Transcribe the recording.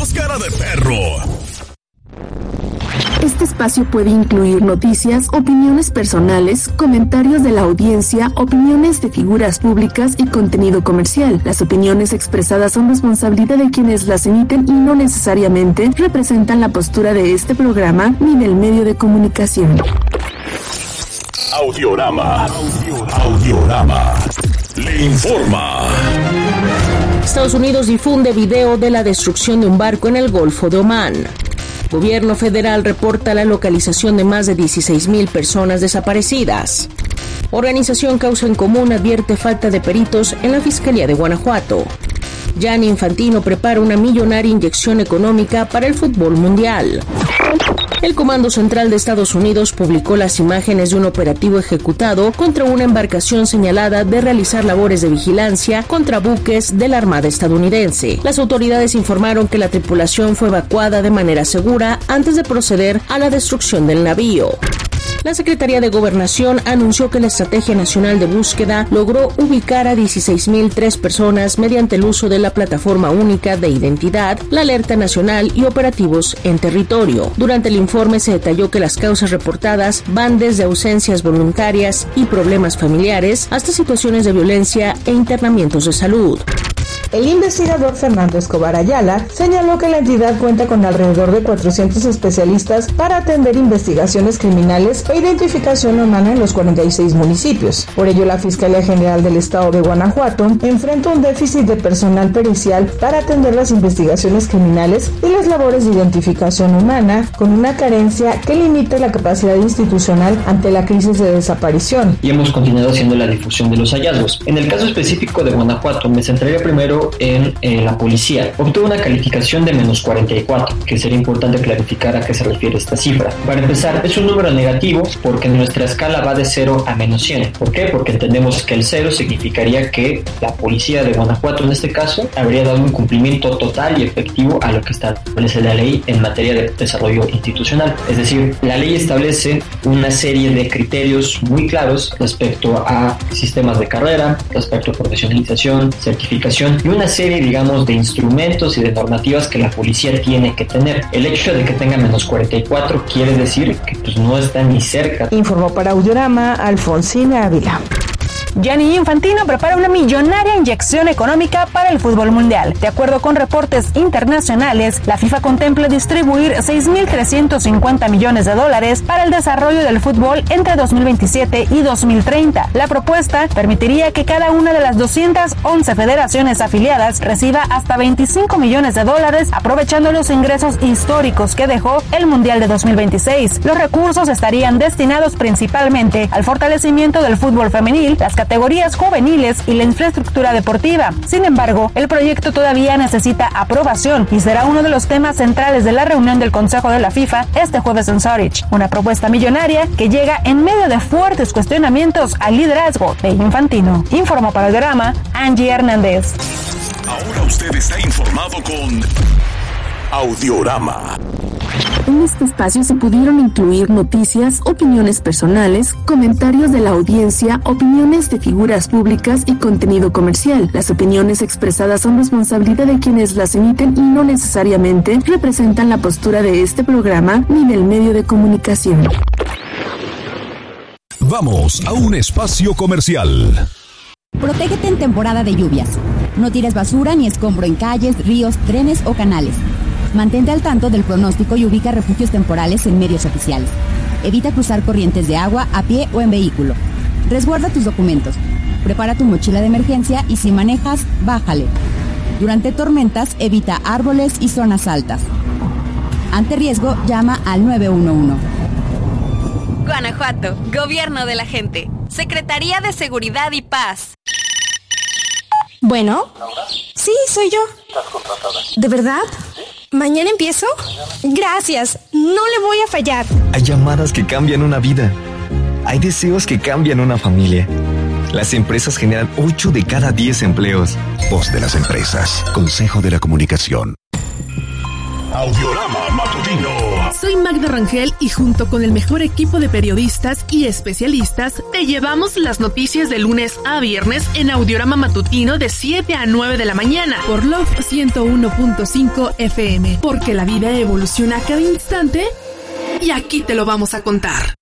somos Cara de Perro. Este espacio puede incluir noticias, opiniones personales, comentarios de la audiencia, opiniones de figuras públicas y contenido comercial. Las opiniones expresadas son responsabilidad de quienes las emiten y no necesariamente representan la postura de este programa ni del medio de comunicación. Audiorama le informa. Estados Unidos difunde video de la destrucción de un barco en el Golfo de Omán. Gobierno federal reporta la localización de más de 16,000 personas desaparecidas. Organización Causa en Común advierte falta de peritos en la Fiscalía de Guanajuato. Gianni Infantino prepara una millonaria inyección económica para el fútbol mundial. El Comando Central de Estados Unidos publicó las imágenes de un operativo ejecutado contra una embarcación señalada de realizar labores de vigilancia contra buques de la Armada estadounidense. Las autoridades informaron que la tripulación fue evacuada de manera segura antes de proceder a la destrucción del navío. La Secretaría de Gobernación anunció que la Estrategia Nacional de Búsqueda logró ubicar a 16,003 personas mediante el uso de la Plataforma Única de Identidad, la Alerta Nacional y operativos en territorio. Durante el informe se detalló que las causas reportadas van desde ausencias voluntarias y problemas familiares hasta situaciones de violencia e internamientos de salud. El investigador Fernando Escobar Ayala señaló que la entidad cuenta con alrededor de 400 especialistas para atender investigaciones criminales e identificación humana en los 46 municipios. Por ello, la Fiscalía General del Estado de Guanajuato enfrenta un déficit de personal pericial para atender las investigaciones criminales y las labores de identificación humana, con una carencia que limita la capacidad institucional ante la crisis de desaparición. Y hemos continuado haciendo la difusión de los hallazgos. En el caso específico de Guanajuato, me centraría primero en la policía. Obtuvo una calificación de -44, que sería importante clarificar a qué se refiere esta cifra. Para empezar, es un número negativo porque nuestra escala va de 0 a -100. ¿Por qué? Porque entendemos que el 0 significaría que la policía de Guanajuato, en este caso, habría dado un cumplimiento total y efectivo a lo que establece la ley en materia de desarrollo institucional. Es decir, la ley establece una serie de criterios muy claros respecto a sistemas de carrera, respecto a profesionalización, certificación y una serie, digamos, de instrumentos y de normativas que la policía tiene que tener. El hecho de que tenga -44 quiere decir que pues no está ni cerca. Informó para Audiorama Alfonsina Ávila. Gianni Infantino prepara una millonaria inyección económica para el fútbol mundial. De acuerdo con reportes internacionales, la FIFA contempla distribuir $6,350 millones para el desarrollo del fútbol entre 2027 y 2030. La propuesta permitiría que cada una de las 211 federaciones afiliadas reciba hasta $25 millones, aprovechando los ingresos históricos que dejó el Mundial de 2026. Los recursos estarían destinados principalmente al fortalecimiento del fútbol femenil, las categorías juveniles y la infraestructura deportiva. Sin embargo, el proyecto todavía necesita aprobación y será uno de los temas centrales de la reunión del Consejo de la FIFA este jueves en Zurich. Una propuesta millonaria que llega en medio de fuertes cuestionamientos al liderazgo de Infantino. Informó para el drama Angie Hernández. Ahora usted está informado con Audiorama. En este espacio se pudieron incluir noticias, opiniones personales, comentarios de la audiencia, opiniones de figuras públicas y contenido comercial. Las opiniones expresadas son responsabilidad de quienes las emiten y no necesariamente representan la postura de este programa ni del medio de comunicación. Vamos a un espacio comercial. Protégete en temporada de lluvias. No tires basura ni escombro en calles, ríos, trenes o canales. Mantente al tanto del pronóstico y ubica refugios temporales en medios oficiales. Evita cruzar corrientes de agua a pie o en vehículo. Resguarda tus documentos. Prepara tu mochila de emergencia y si manejas, bájale. Durante tormentas, evita árboles y zonas altas. Ante riesgo, llama al 911. Guanajuato, Gobierno de la Gente. Secretaría de Seguridad y Paz. Bueno. ¿Laura? Sí, soy yo. ¿Estás contratada? ¿De verdad? ¿Sí? ¿Mañana empiezo? Gracias, no le voy a fallar. Hay llamadas que cambian una vida. Hay deseos que cambian una familia. Las empresas generan 8 de cada 10 empleos. Voz de las empresas. Consejo de la Comunicación. Audiorama Matutino. Soy Magda Rangel y junto con el mejor equipo de periodistas y especialistas te llevamos las noticias de lunes a viernes en Audiorama Matutino de 7 a 9 de la mañana por Love 101.5 FM, porque la vida evoluciona a cada instante y aquí te lo vamos a contar.